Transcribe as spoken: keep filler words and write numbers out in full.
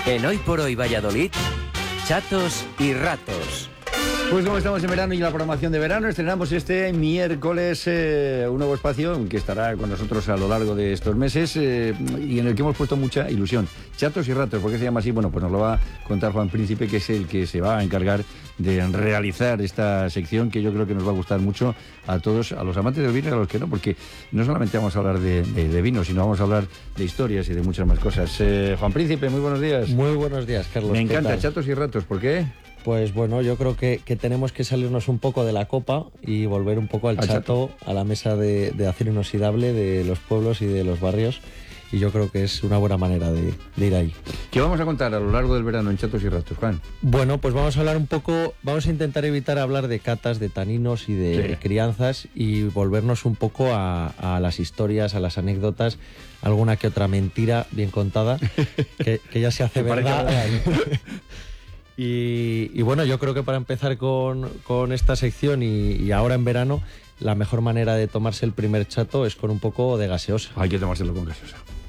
En Hoy por Hoy Valladolid, chatos y ratos. Pues como estamos en verano y la programación de verano, estrenamos este miércoles eh, un nuevo espacio que estará con nosotros a lo largo de estos meses eh, y en el que hemos puesto mucha ilusión. Chatos y ratos, ¿por qué se llama así? Bueno, pues nos lo va a contar Juan Príncipe, que es el que se va a encargar de realizar esta sección, que yo creo que nos va a gustar mucho a todos, a los amantes del vino y a los que no, porque no solamente vamos a hablar de, de, de vino, sino vamos a hablar de historias y de muchas más cosas. Eh, Juan Príncipe, muy buenos días. Muy buenos días, Carlos. Me encanta, chatos y ratos, ¿por qué? Pues bueno, yo creo que, que tenemos que salirnos un poco de la copa y volver un poco al chato, chato, a la mesa de, de acero inoxidable de los pueblos y de los barrios. Y yo creo que es una buena manera de, de ir ahí. ¿Qué vamos a contar a lo largo del verano en Chatos y Ratos, Juan? Bueno, pues vamos a hablar un poco, vamos a intentar evitar hablar de catas, de taninos y de sí. crianzas y volvernos un poco a, a las historias, a las anécdotas, alguna que otra mentira bien contada, que, que ya se hace verdad. Y, y bueno, yo creo que para empezar con, con esta sección y, y ahora en verano, la mejor manera de tomarse el primer chato es con un poco de gaseosa. Hay que tomárselo con gaseosa.